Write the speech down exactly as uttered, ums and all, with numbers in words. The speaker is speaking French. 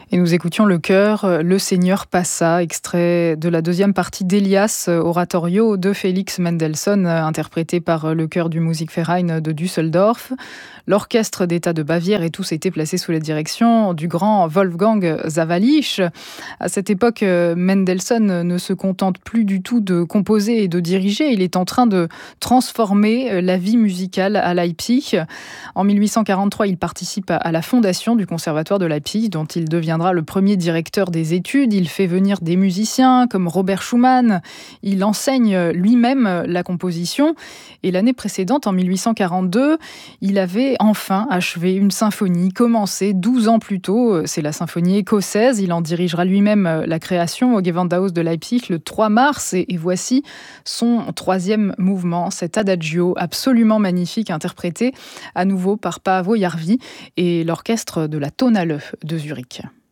Et nous écoutions le chœur euh, Le Seigneur passa, extrait de la deuxième partie d'Elias, euh, oratorio de Félix Mendelssohn, euh, interprété par euh, le chœur du Musikverein de Düsseldorf. L'orchestre d'État de Bavière et tous étaient placés sous la direction du grand Wolfgang Sawallisch. À cette époque, euh, Mendelssohn ne se contente plus du tout de composer et de diriger. Il est en train de transformer euh, la vie musicale à Leipzig. En mille huit cent quarante-trois, il participe à la fondation du Conservatoire de Leipzig, dont il deviendra le premier directeur des études. Il fait venir des musiciens comme Robert Schumann. Il enseigne lui-même la composition. Et l'année précédente, en mille huit cent quarante-deux, il avait enfin achevé une symphonie commencée douze ans plus tôt. C'est la symphonie écossaise. Il en dirigera lui-même la création au Gewandhaus de Leipzig le trois mars. Et, et voici son troisième mouvement, cet adagio absolument magnifique, interprété à nouveau par Paavo Järvi et l'orchestre de la Tonhalle de Zurich.